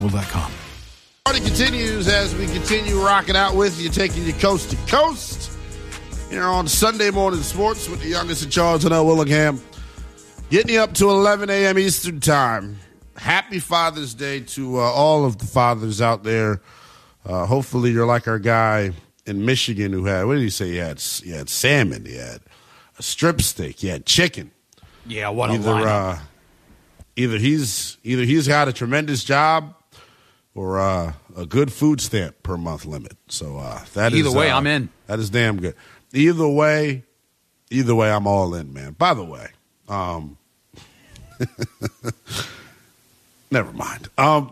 Party continues as we continue rocking out with you, taking you coast to coast here on Sunday Morning Sports with the youngest of Charles and L. Willingham, getting you up to 11 a.m. Eastern Time. Happy Father's Day to all of the fathers out there. Hopefully you're like our guy in Michigan who had, what did he say? He had salmon, he had a strip steak, he had chicken. Yeah, what a lineup. Either he's got a tremendous job or a good food stamp per month limit. So either way, I'm in. That is damn good. Either way, I'm all in, man. By the way, never mind.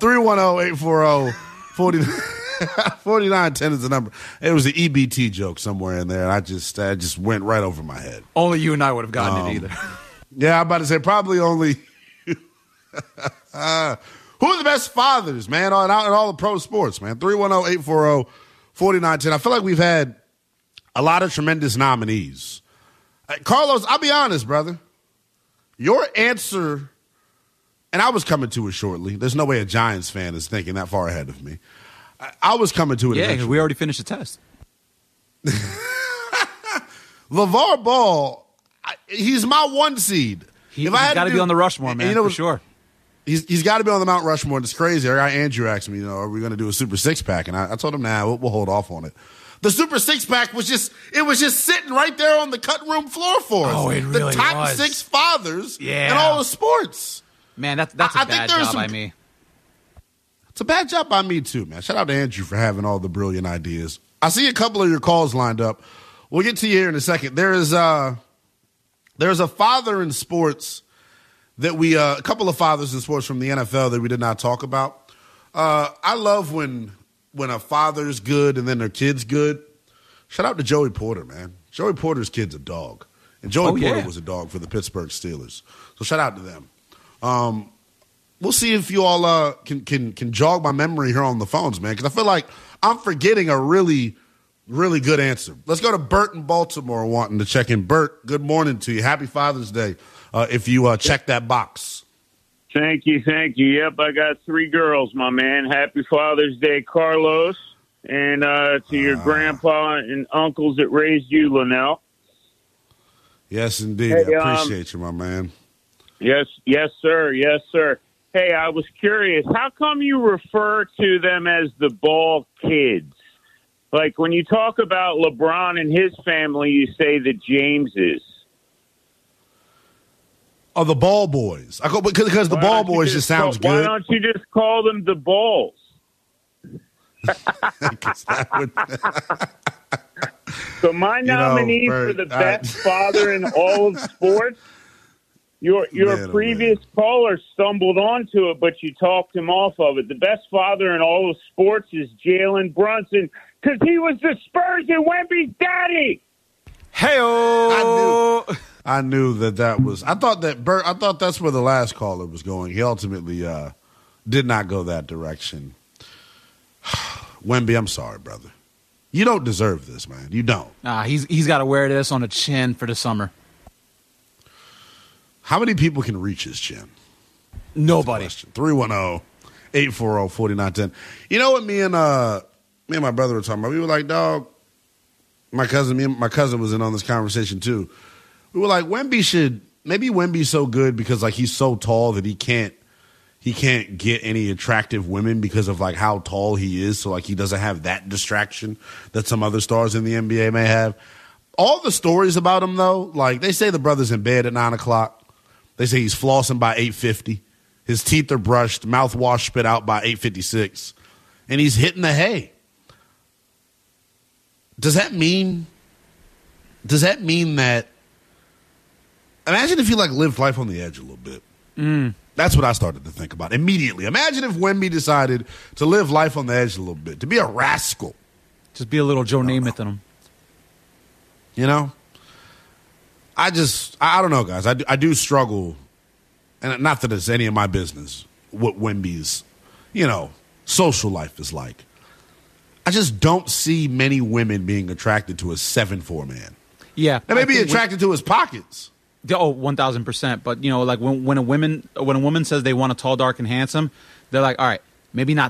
310-840-4910 is the number. It was an EBT joke somewhere in there, and I just went right over my head. Only you and I would have gotten it either. Yeah, I'm about to say probably only. Who are the best fathers, man, in all the pro sports, man? 310-840-4910. I feel like we've had a lot of tremendous nominees. Carlos, I'll be honest, brother. Your answer, and I was coming to it shortly. There's no way a Giants fan is thinking that far ahead of me. I was coming to it Yeah, eventually. we already finished the test. LeVar Ball, he's my one seed. He's got to be on the Rushmore, man, for sure. He's got to be on the Mount Rushmore. And it's crazy. Our guy Andrew asked me, are we going to do a Super Six Pack? And I told him, nah, we'll hold off on it. The Super Six Pack was just sitting right there on the cutting room floor for us. Oh, it really was. The top 6 fathers in all the sports. Man, that's a bad job by me. It's a bad job by me too, man. Shout out to Andrew for having all the brilliant ideas. I see a couple of your calls lined up. We'll get to you here in a second. There's a father in sports that a couple of fathers in sports from the NFL that we did not talk about. I love when a father's good and then their kid's good. Shout out to Joey Porter, man. Joey Porter's kid's a dog. And Joey Porter was a dog for the Pittsburgh Steelers. So shout out to them. We'll see if you all can jog my memory here on the phones, man, because I feel like I'm forgetting a really, really good answer. Let's go to Bert in Baltimore wanting to check in. Bert, good morning to you. Happy Father's Day. If you check that box. Thank you. Yep, I got 3 girls, my man. Happy Father's Day, Carlos, and to your grandpa and uncles that raised you, Linnell. Yes, indeed. Hey, I appreciate you, my man. Yes, sir. Hey, I was curious. How come you refer to them as the Ball kids? Like when you talk about LeBron and his family, you say the Jameses. Oh, the Ball Boys. Because the Ball Boys just sounds good. Why don't you just call them the Balls? So my nominee for the best father in all of sports, your previous caller stumbled onto it, but you talked him off of it. The best father in all of sports is Jalen Brunson because he was the Spurs and Wemby's daddy. Hey-o! I knew that was. I thought that's where the last caller was going. He ultimately did not go that direction. Wemby, I'm sorry, brother. You don't deserve this, man. You don't. He's got to wear this on the chin for the summer. How many people can reach his chin? Nobody. 310-840-4910. You know what me and my brother were talking about? We were like, dog. My cousin was in on this conversation too. We were like, Wemby's so good because like he's so tall that he can't get any attractive women because of like how tall he is. So like he doesn't have that distraction that some other stars in the NBA may have. All the stories about him though, like they say the brother's in bed at 9:00. They say he's flossing by 8:50. His teeth are brushed, mouthwash spit out by 8:56, and he's hitting the hay. Does that mean that? Imagine if he like lived life on the edge a little bit. That's what I started to think about immediately. Imagine if Wemby decided to live life on the edge a little bit, to be a rascal. Just be a little Joe Namath in him. You know? I don't know, guys. I do struggle, and not that it's any of my business, what Wemby's, social life is like. I just don't see many women being attracted to a 7'4" man. Yeah. They may be attracted to his pockets. Oh, 1,000%. But like when a woman says they want a tall, dark, and handsome, they're like, all right, Maybe not